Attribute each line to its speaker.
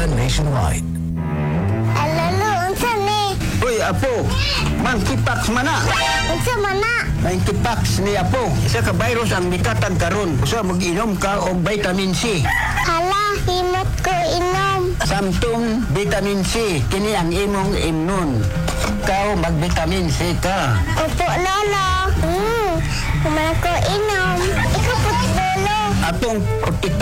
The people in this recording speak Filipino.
Speaker 1: nationwide.
Speaker 2: Alalo, unsa ni?
Speaker 3: Uy, Apo, monkeypox mana.
Speaker 2: Unsa man na?
Speaker 3: Monkeypox ni Apo. Isa ka virus ang mikatag karon. Usa mag-inom ka og vitamin C.
Speaker 2: Hala, himot ko inom.
Speaker 3: Samtong vitamin C, kini ang imong immune. Ikaw mag-vitamin C ka.
Speaker 2: Opo, lolo. Kumain ko inom. Ikaw po, lolo.
Speaker 3: Atong